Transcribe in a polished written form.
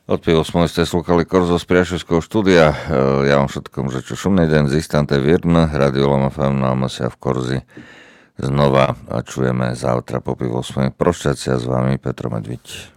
Od 8 ste slúchali Korzo z Priašovského štúdia. Ja vám všetkom žeču šumný den, zistante vírn, Radio Lama FM, no a sa v Korzi znova a čujeme závtra po 8. Prošťacia s vami Petro Medviť.